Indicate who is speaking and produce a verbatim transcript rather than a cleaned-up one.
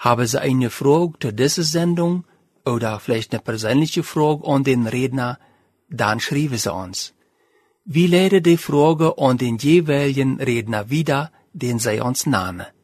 Speaker 1: Haben Sie eine Frage zu dieser Sendung oder vielleicht eine persönliche Frage an den Redner, dann schreiben Sie uns. Wir leiten die Frage an den jeweiligen Redner wieder, den Sie uns nennen.